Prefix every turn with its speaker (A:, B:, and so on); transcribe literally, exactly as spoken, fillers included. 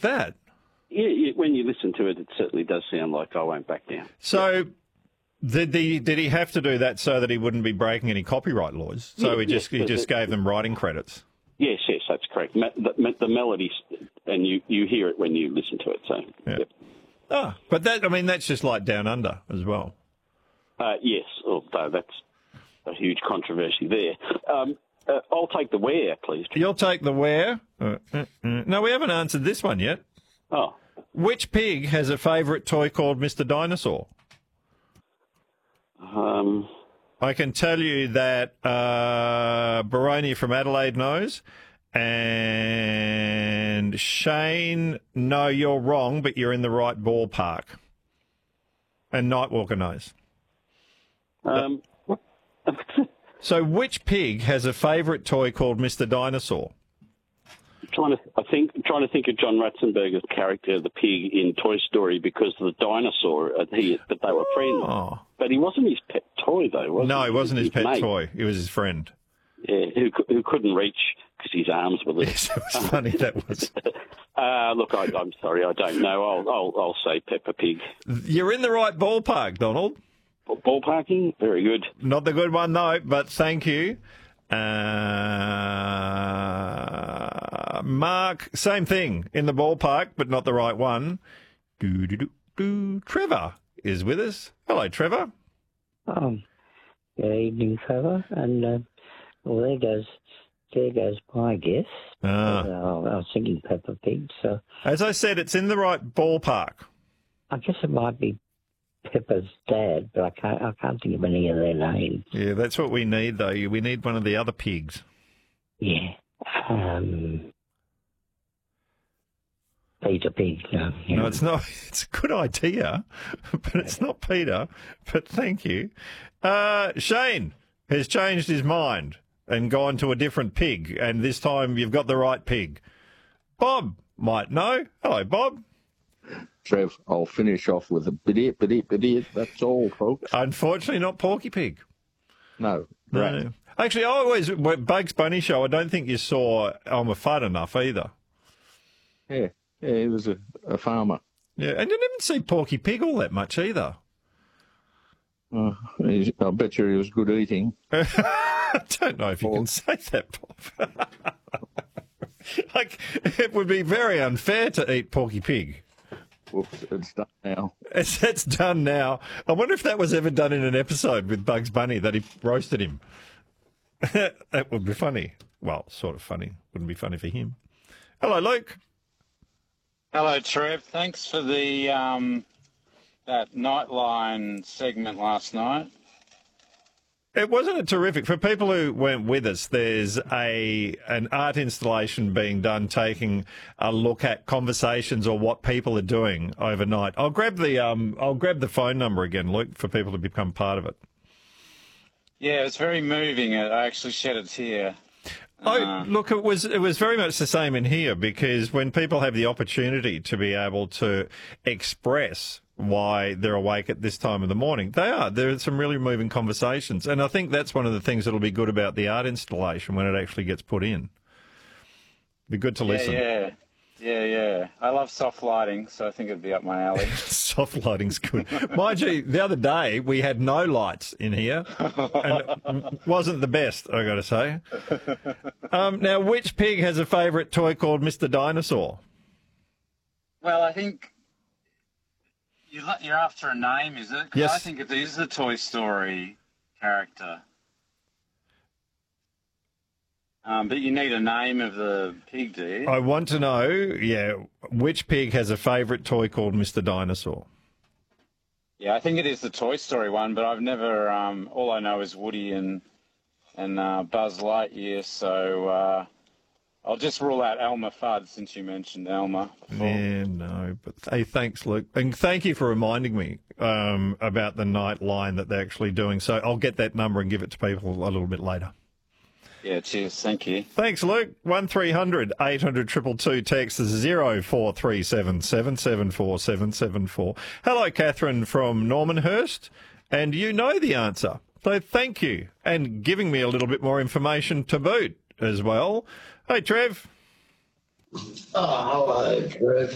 A: that?
B: Yeah, yeah, when you listen to it, it certainly does sound like I Won't Back Down.
A: So did he, did he have to do that so that he wouldn't be breaking any copyright laws? So
B: Yeah,
A: he just
B: yeah,
A: he just
B: the,
A: gave them writing credits?
B: Yes, yes, that's correct. Me- the, the melody, and you, you hear it when you listen to it. So,
A: Yeah.
B: yep.
A: Oh, but that I mean, that's just like Down Under as well.
B: Uh, yes, although that's a huge controversy there. Um, uh, I'll take the Where, please.
A: You'll take the Where? Uh, uh, uh. No, we haven't answered this one yet.
B: Oh.
A: Which pig has a favourite toy called Mister Dinosaur?
B: Um...
A: I can tell you that uh, Baroni from Adelaide knows, and Shane, no, you're wrong, but you're in the right ballpark. And Nightwalker knows.
B: Um,
A: so which pig has a favourite toy called Mister Dinosaur?
B: Trying to, I think, trying to think of John Ratzenberger's character, the pig in Toy Story, because of the dinosaur. Uh, he, but they were friends.
A: Oh.
B: But he wasn't his pet toy, though, was
A: no,
B: he?
A: it wasn't his, his pet
B: mate.
A: toy. It was his friend.
B: Yeah, who who couldn't reach because his arms were little.
A: Yes, it was funny, that was.
B: uh, look, I, I'm sorry, I don't know. I'll, I'll I'll say Peppa Pig.
A: You're in the right ballpark, Donald.
B: Ballparking, very good.
A: Not the good one, though, but thank you. Uh, Mark, same thing, in the ballpark, but not the right one. Do, do, do, do. Trevor is with us. Hello, Trevor.
C: Um, good evening, Trevor. And, uh, well, there goes, there goes my guess.
A: Ah.
C: Uh, I was thinking Peppa Pig, so...
A: As I said, it's in the right ballpark.
C: I guess it might be Peppa's dad, but I can't, I can't think of any of their names.
A: Yeah, that's what we need, though. We need one of the other pigs.
C: Yeah. Um, Peter Pig. No, yeah.
A: no, it's not. It's a good idea, but it's not Peter. But thank you. Uh, Shane has changed his mind and gone to a different pig, and this time you've got the right pig. Bob might know. Hello, Bob.
D: Trev, I'll finish off with a bidit, bidit, bidit. That's all, folks.
A: Unfortunately, not Porky Pig.
D: No.
A: Right. No. Actually, I always, Bugs Bunny show, I don't think you saw Elmer Fudd enough either.
D: Yeah, yeah, he was a, a farmer.
A: Yeah, and you didn't see Porky Pig all that much either.
D: Uh, I bet you he was good eating.
A: I don't know if you can say that, Bob. Like, it would be very unfair to eat Porky Pig.
D: Whoops, it's done now.
A: It's, it's done now. I wonder if that was ever done in an episode with Bugs Bunny, that he roasted him. That would be funny. Well, sort of funny. Wouldn't be funny for him. Hello, Luke.
E: Hello, Trev. Thanks for the um, that Nightline segment last night.
A: It wasn't it terrific? For people who weren't with us, there's a an art installation being done taking a look at conversations or what people are doing overnight. I'll grab the um I'll grab the phone number again, Luke, for people to become part of it.
E: Yeah, it's very moving. I actually shed a tear.
A: Oh,
E: Uh,
A: look, it was it was very much the same in here, because when people have the opportunity to be able to express why they're awake at this time of the morning, they are. There are some really moving conversations, and I think that's one of the things that'll be good about the art installation when it actually gets put in. Be good to
E: yeah,
A: listen.
E: Yeah, yeah, yeah. I love soft lighting, so I think it'd be up my alley.
A: Soft lighting's good. Mind you, the other day we had no lights in here, and it wasn't the best, I got to say. Um, now, which pig has a favourite toy called Mister Dinosaur?
E: Well, I think you're you're after a name, is it? 'Cause
A: Yes.
E: I think it is the Toy Story character. Um, but you need a name of the pig, do you?
A: I want to know, yeah, which pig has a favourite toy called Mister Dinosaur?
E: Yeah, I think it is the Toy Story one, but I've never. Um, all I know is Woody and and uh, Buzz Lightyear, so uh, I'll just rule out Elmer Fudd since you mentioned Elmer before.
A: Yeah, no, but hey, thanks, Luke, and thank you for reminding me um, about the night line that they're actually doing. So I'll get that number and give it to people a little bit later.
E: Yeah, cheers. Thank you.
A: Thanks, Luke. one three hundred eight hundred two two two. Text is zero four three seven seven seven four seven seven four. Hello, Catherine from Normanhurst. And you know the answer. So thank you. And giving me a little bit more information to boot as well. Hey, Trev.
F: Oh, hello, Trev.